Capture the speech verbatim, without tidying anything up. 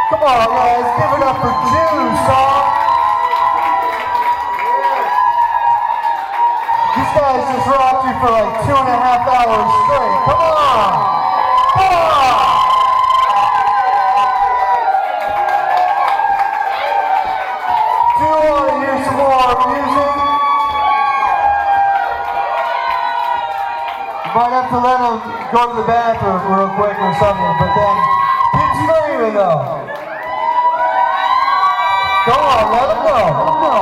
Come on, guys, give it up for Juice, song. These guys just rocked you for like two and a half hours straight. Come on! Come on! Do you want to hear some more music? You might have to let them go to the bathroom real quick or something, but then keep screaming though. Go on, let them know, let them know.